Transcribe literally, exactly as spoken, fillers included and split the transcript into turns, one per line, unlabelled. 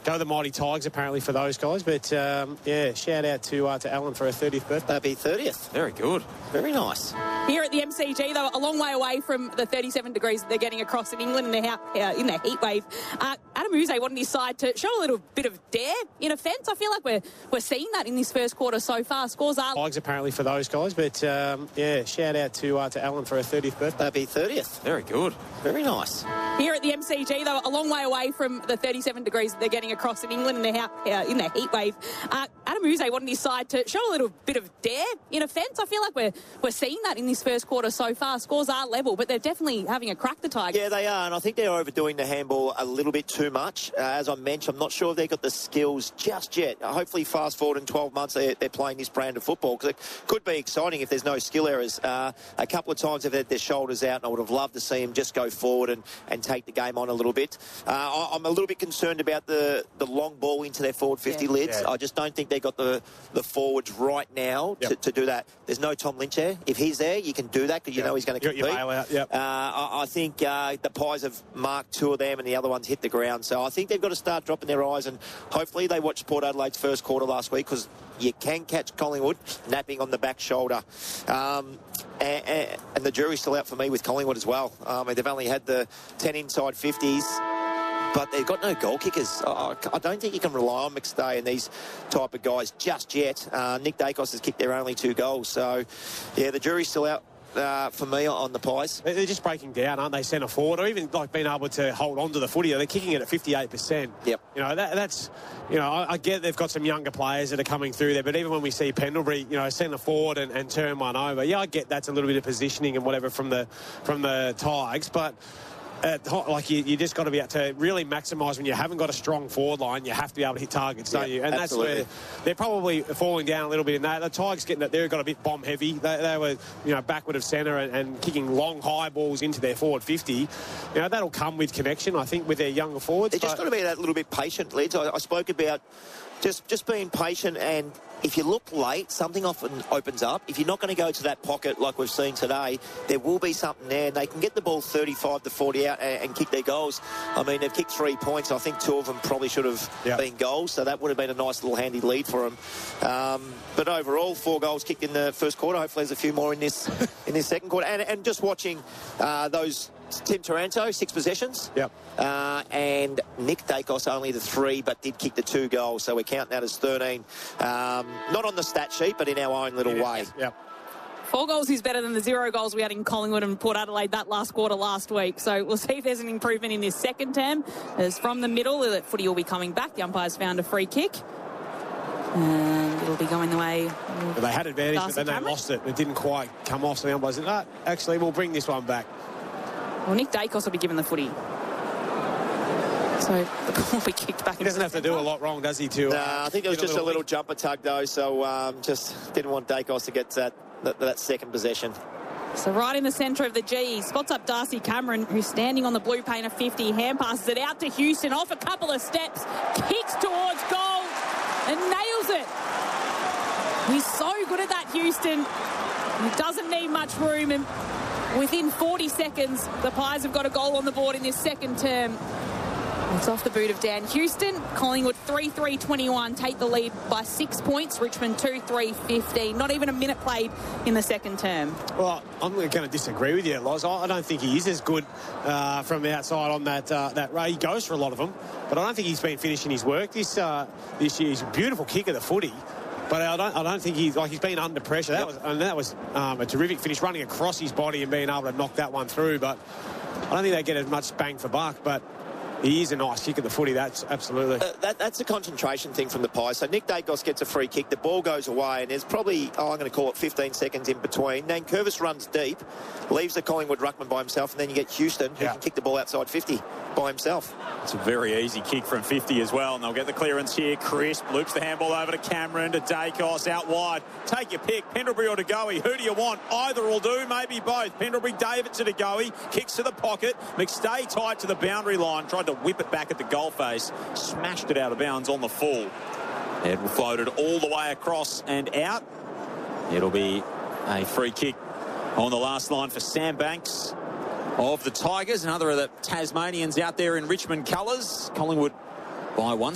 go the Mighty Tigers, apparently, for those guys. But, um, yeah, shout out to uh, to Alan for her thirtieth birthday.
That'd be thirtieth.
Very good.
Very nice.
Here at the M C G, though, a long way away from the thirty-seven degrees that they're getting across in England in the, uh, in the heat wave. Uh, Adam Uze wanted his side to show a little bit of dare in offence. I feel like we're we're seeing that in this first quarter so far. Scores are...
Tigers, apparently, for those guys. But, um, yeah, shout out to uh, to Alan for her thirtieth birthday.
That'd be thirtieth.
Very good.
Very nice.
Here at the M C G, though, a long way away from the thirty-seven degrees that they're getting across in England in the, uh, in the heat wave. Uh, Adam Uze wanted his side to show a little bit of dare in offence. I feel like we're we're seeing that in this first quarter so far. Scores are level, but they're definitely having a crack, the Tigers.
Yeah, they are, and I think they're overdoing the handball a little bit too much. Uh, as I mentioned, I'm not sure if they've got the skills just yet. Uh, hopefully, fast forward in twelve months, they're, they're playing this brand of football, because it could be exciting if there's no skill errors. Uh, a couple of times they've had their shoulders out, and I would have loved to see them just go forward and, and take the game on a little bit. Uh, I, I'm a little bit concerned about the, the long ball into their forward fifty
yeah.
lids.
Yeah.
I just don't think they've got the, the forwards right now
yep.
to, to do that. There's no Tom Lynch there. If he's there, you can do that, because you
yep.
know he's going to
Got
compete.
your bail out, yep.
Uh, I, I think uh, the Pies have marked two of them and the other ones hit the ground. So I think they've got to start dropping their eyes, and hopefully they watched Port Adelaide's first quarter last week, because you can catch Collingwood napping on the back shoulder. Um, and, and the jury's still out for me with Collingwood as well. Um, they've only had the ten inside fifties. But they've got no goal kickers. I don't think you can rely on McStay and these type of guys just yet. Uh, Nick Dacos has kicked their only two goals. So, yeah, the jury's still out uh, for me on the Pies.
They're just breaking down, aren't they, centre forward, or even like being able to hold on to the footy. They're kicking it at fifty-eight percent.
Yep.
You know, that, that's, you know, I, I get they've got some younger players that are coming through there, but even when we see Pendlebury, you know, centre forward and, and turn one over, yeah, I get that's a little bit of positioning and whatever from the from the Tigers, but... Uh, like you, you just got to be able to really maximise when you haven't got a strong forward line. You have to be able to hit targets, don't
yeah,
you? And
absolutely.
that's where they're probably falling down a little bit in that. The Tigers getting that they've got a bit bomb heavy. They, they were, you know, backward of centre and, and kicking long high balls into their forward fifty. You know, that'll come with connection, I think, with their younger forwards.
They just got to be that little bit patient, Lids. I, I spoke about just just being patient, and if you look late, something often opens up. If you're not going to go to that pocket like we've seen today, there will be something there, and they can get the ball thirty-five to forty out and, and kick their goals. I mean, they've kicked three points. I think two of them probably should have yep. been goals, so that would have been a nice little handy lead for them. Um, but overall, four goals kicked in the first quarter. Hopefully there's a few more in this in this second quarter. And, and just watching uh, those... Tim Taranto, six possessions.
Yep.
Uh, and Nick Dacos only the three, but did kick the two goals. So we're counting that as thirteen. Um, not on the stat sheet, but in our own little
yeah.
way.
Yep.
Four goals is better than the zero goals we had in Collingwood and Port Adelaide that last quarter last week. So we'll see if there's an improvement in this second term. As from the middle, the footy will be coming back. The umpires found a free kick. And it'll be going the way.
Well, they had advantage,
Darcy
but then
Cameron.
they lost it. It didn't quite come off. So the umpires said, no, actually, we'll bring this one back.
Well, Nick Dacos will be given the footy. So the ball will be kicked back.
He doesn't have to do a lot wrong, does he, to...
No,
Uh,
I think it was just a little,
little
jumper tug, though, so um, just didn't want Dacos to get that, that, that second possession.
So right in the centre of the G, spots up Darcy Cameron, who's standing on the blue paint of fifty. Hand passes it out to Houston, off a couple of steps, kicks towards goal and nails it. He's so good at that, Houston. He doesn't need much room, and within forty seconds, the Pies have got a goal on the board in this second term. It's off the boot of Dan Houston. Collingwood three three twenty-one take the lead by six points. Richmond two three fifteen. Not even a minute played in the second term.
Well, I'm going to disagree with you, Loz. I don't think he is as good uh, from the outside on that uh, that ray. He goes for a lot of them, but I don't think he's been finishing his work this uh, this year. He's a beautiful kick of the footy. But I don't, I don't think he's like he's been under pressure. That was, and that was um, a terrific finish, running across his body and being able to knock that one through. But I don't think they get as much bang for buck. But he is a nice kick of the footy. That's absolutely.
Uh, that, that's a concentration thing from the Pies. So Nick Dacos gets a free kick. The ball goes away, and there's probably, oh, I'm going to call it fifteen seconds in between. Nankervis runs deep, leaves the Collingwood ruckman by himself, and then you get Houston, who
yeah.
can kick the ball outside fifty by himself.
It's a very easy kick from fifty as well, and they'll get the clearance here. Crisp loops the handball over to Cameron, to Dacos, out wide. Take your pick, Pendlebury or De Goey. Who do you want? Either will do, maybe both. Pendlebury, David to De Goey, kicks to the pocket. McStay tied to the boundary line, tried to whip it back at the goal face, smashed it out of bounds on the full. It floated all the way across and out. It'll be a free kick on the last line for Sam Banks of the Tigers, another of the Tasmanians out there in Richmond colours. Collingwood by one.